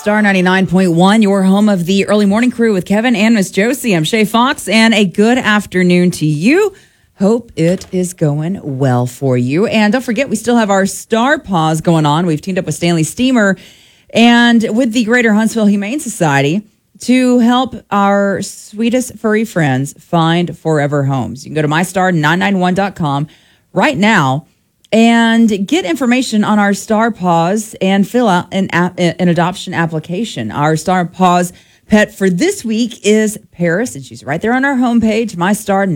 Star 99.1, your home of the early morning crew with Kevin and Miss Josie. I'm Shay Fox, and a good afternoon to you. Hope it is going well for you. And don't forget, we still have our Star Pause going on. We've teamed up with Stanley Steamer and with the Greater Huntsville Humane Society to help our sweetest furry friends find forever homes. You can go to mystar991.com right now and get information on our Star Paws and fill out an adoption application. Our Star Paws pet for this week is Paris, and she's right there on our homepage, MyStar